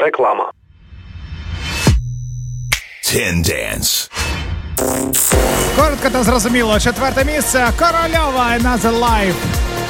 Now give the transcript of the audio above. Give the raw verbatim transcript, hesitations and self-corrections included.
Реклама. Ten Dance. Коротко та зрозуміло. Четверте місце. Корольова Another Life.